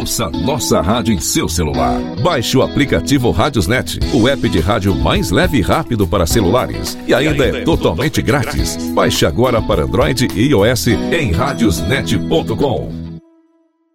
Ouça nossa rádio em seu celular. Baixe o aplicativo Radiosnet, o app de rádio mais leve e rápido para celulares. E ainda é totalmente grátis. Baixe agora para Android e iOS em radiosnet.com.